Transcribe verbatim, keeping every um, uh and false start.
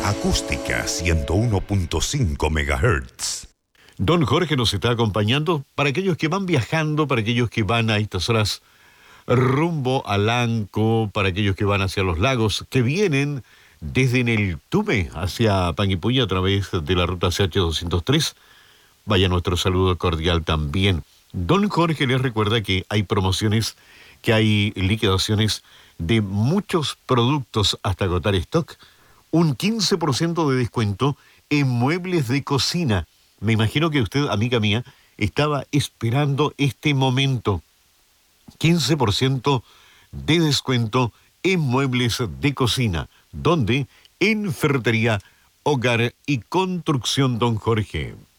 Acústica ciento uno punto cinco megahertz. Don Jorge nos está acompañando para aquellos que van viajando, para aquellos que van a estas horas rumbo a Lanco, para aquellos que van hacia los lagos, que vienen desde Neltume hacia Panguipulli a través de la ruta C H doscientos tres. Vaya nuestro saludo cordial también. Don Jorge les recuerda que hay promociones, que hay liquidaciones de muchos productos hasta agotar stock. Un quince por ciento de descuento en muebles de cocina. Me imagino que usted, amiga mía, estaba esperando este momento. quince por ciento de descuento en muebles de cocina. ¿Dónde? En Ferretería, Hogar y Construcción Don Jorge.